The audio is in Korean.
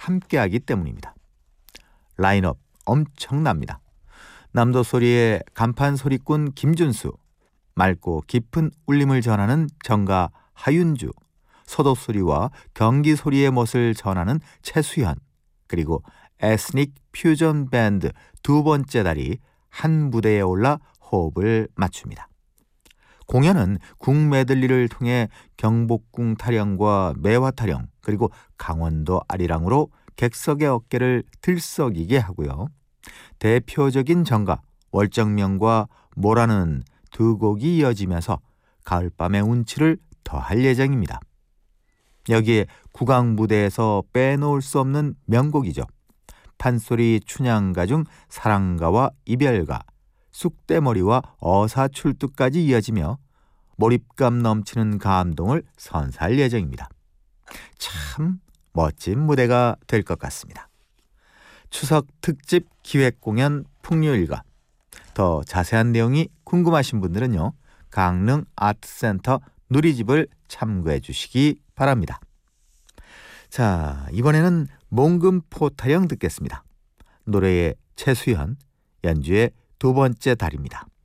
함께하기 때문입니다. 라인업 엄청납니다. 남도소리의 간판 소리꾼 김준수, 맑고 깊은 울림을 전하는 정가 하윤주, 서도소리와 경기소리의 멋을 전하는 최수현, 그리고 에스닉 퓨전 밴드 두 번째 달이 한 무대에 올라 호흡을 맞춥니다. 공연은 국메들리를 통해 경복궁 타령과 매화 타령, 그리고 강원도 아리랑으로 객석의 어깨를 들썩이게 하고요. 대표적인 정가 월정명과 모라는 두 곡이 이어지면서 가을밤의 운치를 더할 예정입니다. 여기에 국악 무대에서 빼놓을 수 없는 명곡이죠. 판소리 춘향가 중 사랑가와 이별가, 쑥대머리와 어사출두까지 이어지며 몰입감 넘치는 감동을 선사할 예정입니다. 참 멋진 무대가 될 것 같습니다. 추석 특집 기획공연 풍류일가, 더 자세한 내용이 궁금하신 분들은요, 강릉 아트센터 누리집을 참고해 주시기 바랍니다. 자, 이번에는 몽금포 타령 듣겠습니다. 노래의 최수현, 연주의 두 번째 달입니다.